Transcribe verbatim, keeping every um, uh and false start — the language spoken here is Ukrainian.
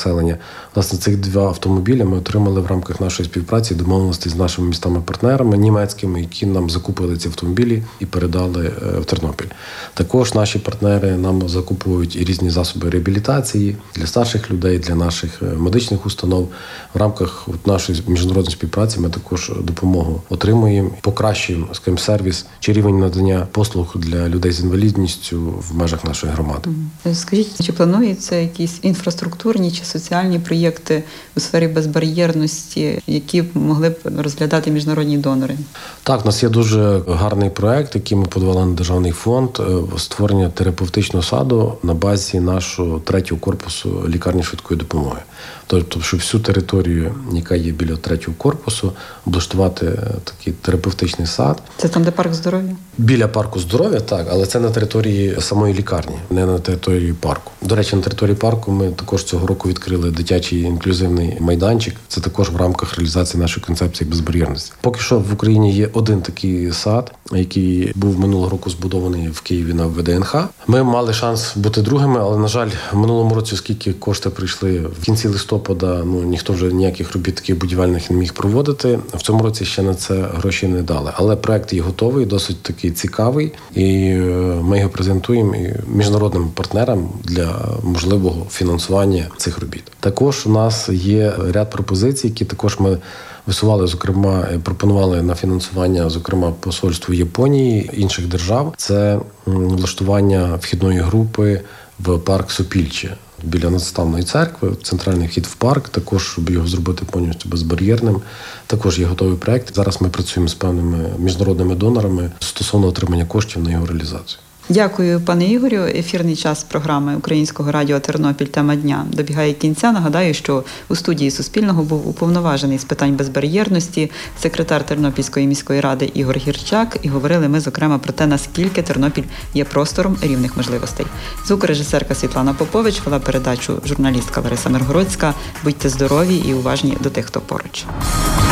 населення. Власне, цих два автомобілі ми отримали в рамках нашої співпраці, домовленості з нашими містами-партнерами німецькими, які нам закупили ці автомобілі і передали в Тернопіль. Також наші партнери нам закуповують і різні засоби реабілітації для старших людей, для наших медичних установ. В рамках нашої міжнародної співпраці ми також допомогу отримуємо, покращуємо, скажімо, сервіс чи рівень надання послуг для людей з інвалідністю в межах нашої громади. Скажіть, чи плануються якісь інфраструктурні чи соціальні проєкти у сфері безбар'єрності, які б могли б розглядати міжнародні донори? Так, у нас є дуже гарний проєкт, який ми подавали на державний фонд, створення терапевтичного саду на базі нашого третього корпусу лікарні швидкої допомоги. Тобто, щоб всю територію, яка є біля третього корпусу, облаштувати такий терапевтичний сад. Це там, де парк здоров'я? Біля парку здоров'я, так, але це на території самої лікарні, не на території парку. До речі, на території парку ми також цього року відкрили дитячий інклюзивний майданчик. Це також в рамках реалізації нашої концепції безбар'єрності. Поки що в Україні є один такий сад, який був минулого року збудований в Києві на В Д Н Х. Ми мали шанс бути другими, але, на жаль, в минулому році, оскільки кошти прийшли в кінці листопада, ну ніхто вже ніяких робіт таких будівельних не міг проводити. В цьому році ще на це гроші не дали. Але проект є готовий, досить такий цікавий, і ми його презентуємо і міжнародним партнерам для можливого фінансування цих робіт. Також у нас є ряд пропозицій, які також ми висували, зокрема, пропонували на фінансування, зокрема, посольству Японії, інших держав. Це влаштування вхідної групи в парк Сопільче біля Наставної церкви, центральний вхід в парк, також, щоб його зробити повністю безбар'єрним. Також є готовий проєкт. Зараз ми працюємо з певними міжнародними донорами стосовно отримання коштів на його реалізацію. Дякую, пане Ігорю. Ефірний час програми Українського радіо «Тернопіль. Тема дня» добігає кінця. Нагадаю, що у студії Суспільного був уповноважений з питань безбар'єрності секретар Тернопільської міської ради Ігор Гірчак. І говорили ми, зокрема, про те, наскільки Тернопіль є простором рівних можливостей. Звукорежисерка Світлана Попович вела передачу журналістка Лариса Миргородська. Будьте здорові і уважні до тих, хто поруч.